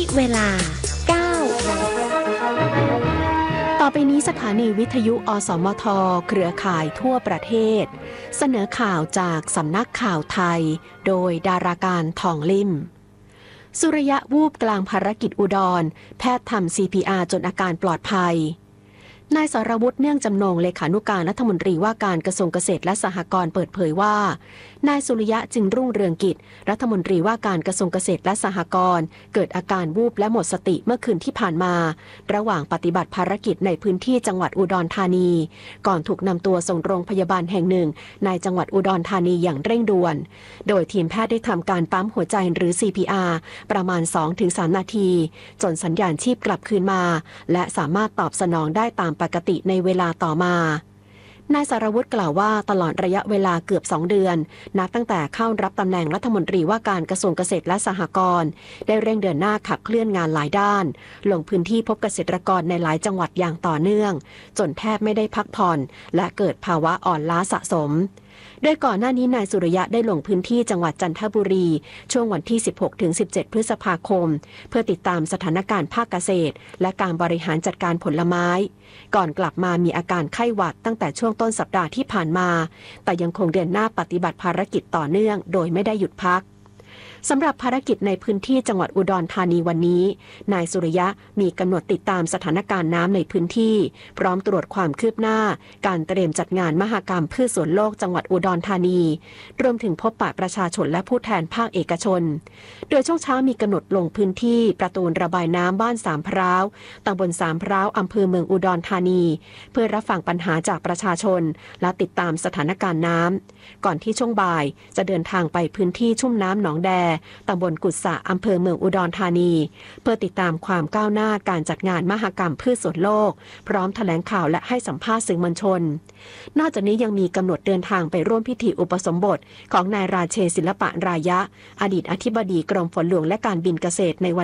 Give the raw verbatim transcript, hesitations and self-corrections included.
เวลา เก้า ต่อไปนี้สถานีวิทยุอสมทเครือข่ายทั่วประเทศเสนอข่าวจากสำนักข่าวไทยโดยดาราการทองลิ่มสุริยะวูบกลางภารกิจอุดรแพทย์ทำ ซี พี อาร์ จนอาการปลอดภัยนายสรวุฒิเนื่องจำนงเลขานุการรัฐมนตรีว่าการกระทรวงเกษตรและสหกรณ์เปิดเผยว่านายสุริยะจึงรุ่งเรืองกิจรัฐมนตรีว่าการกระทรวงเกษตรและสหกรณ์เกิดอาการวูบและหมดสติเมื่อคืนที่ผ่านมาระหว่างปฏิบัติภารกิจในพื้นที่จังหวัดอุดรธานีก่อนถูกนำตัวส่งโรงพยาบาลแห่งหนึ่งในจังหวัดอุดรธานีอย่างเร่งด่วนโดยทีมแพทย์ได้ทำการปั๊มหัวใจหรือ ซี พี อาร์ ประมาณ สองถึงสาม นาทีจนสัญญาณชีพกลับคืนมาและสามารถตอบสนองได้ตามปกติในเวลาต่อมานายสรวุฒิกล่าวว่าตลอดระยะเวลาเกือบสองเดือนนับตั้งแต่เข้ารับตำแหน่งรัฐมนตรีว่าการกระทรวงเกษตรและสหกรณ์ได้เร่งเดินหน้าขับเคลื่อนงานหลายด้านลงพื้นที่พบเกษตรกรในหลายจังหวัดอย่างต่อเนื่องจนแทบไม่ได้พักผ่อนและเกิดภาวะอ่อนล้าสะสมโดยก่อนหน้านี้นายสุริยะได้ลงพื้นที่จังหวัดจันทบุรีช่วงวันที่ สิบหกถึงสิบเจ็ด พฤษภาคมเพื่อติดตามสถานการณ์ภาคเกษตรและการบริหารจัดการผลไม้ก่อนกลับมามีอาการไข้หวัดตั้งแต่ช่วงต้นสัปดาห์ที่ผ่านมาแต่ยังคงเดินหน้าปฏิบัติภารกิจต่อเนื่องโดยไม่ได้หยุดพักสำหรับภารกิจในพื้นที่จังหวัดอุดรธานีวันนี้นายสุริยะมีกำหนดติดตามสถานการณ์น้ำในพื้นที่พร้อมตรวจความคืบหน้าการเตรียมจัดงานมหกรรมพืชสวนโลกจังหวัดอุดรธานีรวมถึงพบปะประชาชนและผู้แทนภาคเอกชนโดยช่วงเช้ามีกำหนดลงพื้นที่ประตูระบายน้ำบ้านสามพร้าวตำบลสามพร้าวอำเภอเมืองอุดรธานีเพื่อรับฟังปัญหาจากประชาชนและติดตามสถานการณ์น้ำก่อนที่ช่วงบ่ายจะเดินทางไปพื้นที่ชุ่มน้ำหนองแดตำบลกุดสะอำเภอเมืองอุดรธานีเพื่อติดตามความก้าวหน้าการจัดงานมหกรรมพืชสวนโลกพร้อมแถลงข่าวและให้สัมภาษณ์สื่อมวลชนนอกจากนี้ยังมีกำหนดเดินทางไปร่วมพิธีอุปสมบทของนายราเชศิลปะรายะอดีตอธิบดีกรมฝนหลวงและการบินเกษตรในวัน